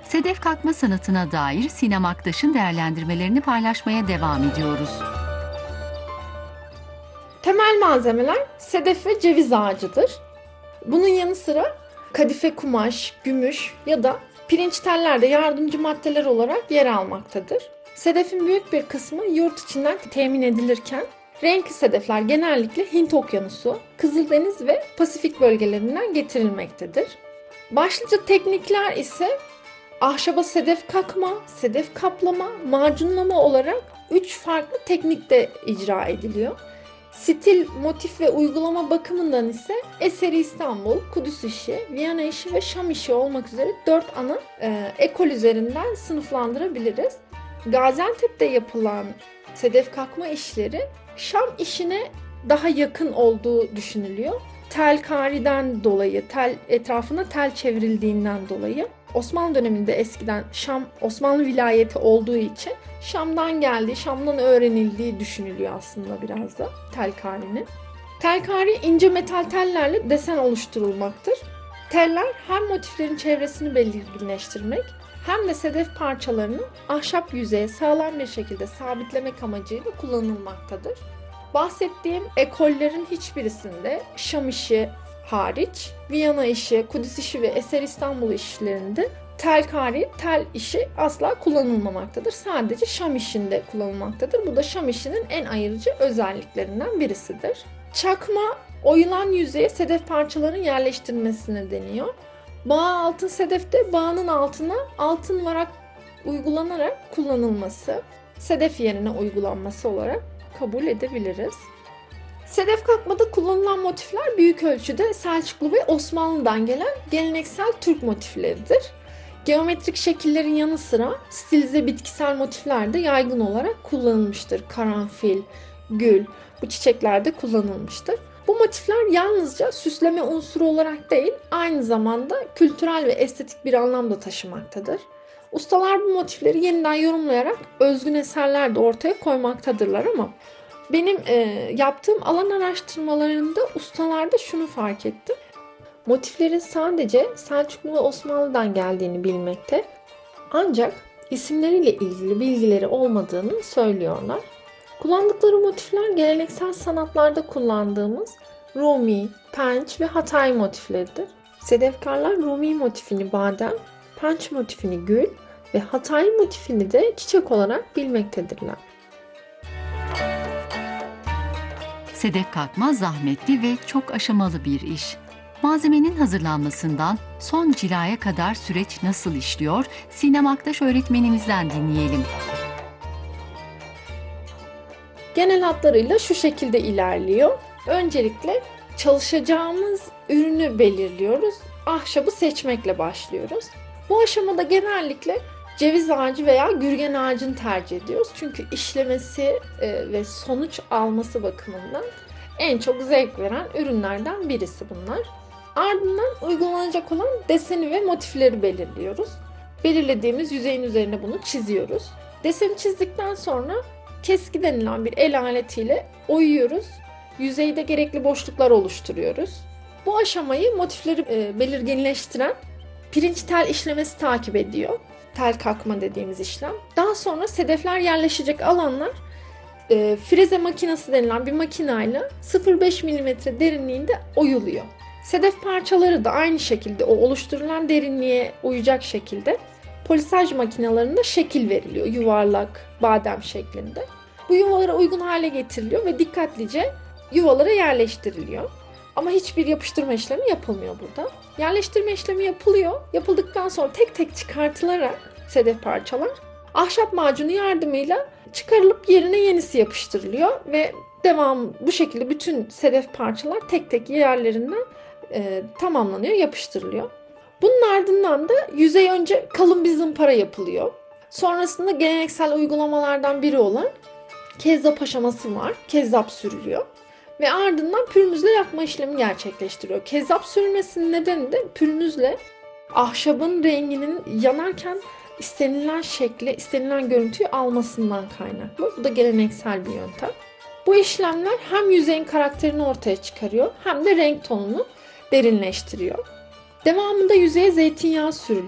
Sedef kalkma sanatına dair Sinem Aktaş'ın değerlendirmelerini paylaşmaya devam ediyoruz. Temel malzemeler sedef ve ceviz ağacıdır. Bunun yanı sıra kadife kumaş, gümüş ya da pirinç teller de yardımcı maddeler olarak yer almaktadır. Sedefin büyük bir kısmı yurt içinden temin edilirken renkli sedefler genellikle Hint Okyanusu, Kızıldeniz ve Pasifik bölgelerinden getirilmektedir. Başlıca teknikler ise ahşaba sedef kakma, sedef kaplama, macunlama olarak 3 farklı teknikte icra ediliyor. Stil, motif ve uygulama bakımından ise Eseri İstanbul, Kudüs işi, Viyana işi ve Şam işi olmak üzere 4 ana ekol üzerinden sınıflandırabiliriz. Gaziantep'te yapılan sedef kakma işleri Şam işine daha yakın olduğu düşünülüyor. Telkari'den dolayı, etrafına tel çevrildiğinden dolayı. Osmanlı döneminde eskiden Şam Osmanlı vilayeti olduğu için Şam'dan geldiği, Şam'dan öğrenildiği düşünülüyor aslında biraz da telkarinin. Telkari ince metal tellerle desen oluşturulmaktır. Teller hem motiflerin çevresini belirginleştirmek hem de sedef parçalarını ahşap yüzeye sağlam bir şekilde sabitlemek amacıyla kullanılmaktadır. Bahsettiğim ekollerin hiçbirisinde Şam işi hariç, Viyana işi, Kudüs işi ve Eser İstanbul işlerinde telkari, tel işi asla kullanılmamaktadır. Sadece Şam işinde kullanılmaktadır. Bu da Şam işinin en ayırıcı özelliklerinden birisidir. Çakma, oyulan yüzeye sedef parçaların yerleştirilmesine deniyor. Bağ altın sedefte bağının altına altın varak uygulanarak kullanılması, sedef yerine uygulanması olarak kabul edebiliriz. Sedef kakmada kullanılan motifler büyük ölçüde Selçuklu ve Osmanlı'dan gelen geleneksel Türk motifleridir. Geometrik şekillerin yanı sıra stilize bitkisel motifler de yaygın olarak kullanılmıştır. Karanfil, gül, bu çiçekler de kullanılmıştır. Bu motifler yalnızca süsleme unsuru olarak değil, aynı zamanda kültürel ve estetik bir anlam da taşımaktadır. Ustalar bu motifleri yeniden yorumlayarak özgün eserler de ortaya koymaktadırlar ama benim yaptığım alan araştırmalarında ustalarda şunu fark ettim. Motiflerin sadece Selçuklu ve Osmanlı'dan geldiğini bilmekte, ancak isimleriyle ilgili bilgileri olmadığını söylüyorlar. Kullandıkları motifler geleneksel sanatlarda kullandığımız Rumi, Penç ve Hatay motifleridir. Sedefkarlar Rumi motifini badem, Penç motifini gül ve Hatay motifini de çiçek olarak bilmektedirler. Sedef kalkma zahmetli ve çok aşamalı bir iş. Malzemenin hazırlanmasından son cilaya kadar süreç nasıl işliyor? Sinem Aktaş öğretmenimizden dinleyelim. Genel hatlarıyla şu şekilde ilerliyor. Öncelikle çalışacağımız ürünü belirliyoruz. Ahşabı seçmekle başlıyoruz. Bu aşamada genellikle ceviz ağacı veya gürgen ağacını tercih ediyoruz. Çünkü işlemesi ve sonuç alması bakımından en çok zevk veren ürünlerden birisi bunlar. Ardından uygulanacak olan deseni ve motifleri belirliyoruz. Belirlediğimiz yüzeyin üzerine bunu çiziyoruz. Deseni çizdikten sonra keski denilen bir el aletiyle oyuyoruz. Yüzeyde gerekli boşluklar oluşturuyoruz. Bu aşamayı motifleri belirginleştiren pirinç tel işlemesi takip ediyor. Tel kakma dediğimiz işlem. Daha sonra sedefler yerleşecek alanlar freze makinesi denilen bir makinayla 0,5 mm derinliğinde oyuluyor. Sedef parçaları da aynı şekilde o oluşturulan derinliğe uyacak şekilde polisaj makinelerinde şekil veriliyor. Yuvarlak, badem şeklinde. Bu yuvalara uygun hale getiriliyor ve dikkatlice yuvalara yerleştiriliyor. Ama hiçbir yapıştırma işlemi yapılmıyor burada. Yerleştirme işlemi yapılıyor. Yapıldıktan sonra tek tek çıkartılarak sedef parçalar ahşap macunu yardımıyla çıkarılıp yerine yenisi yapıştırılıyor ve bu şekilde bütün sedef parçalar tek tek yerlerinden tamamlanıyor, yapıştırılıyor. Bunun ardından da yüzey önce kalın bir zımpara yapılıyor. Sonrasında geleneksel uygulamalardan biri olan kezzap aşaması var. Kezzap sürülüyor. Ve ardından pürmüzle yakma işlemi gerçekleştiriyor. Kezzap sürülmesinin nedeni de pürmüzle ahşabın renginin yanarken istenilen şekli, istenilen görüntüyü almasından kaynaklı. Bu da geleneksel bir yöntem. Bu işlemler hem yüzeyin karakterini ortaya çıkarıyor hem de renk tonunu derinleştiriyor. Devamında yüzeye zeytinyağı sürülüyor.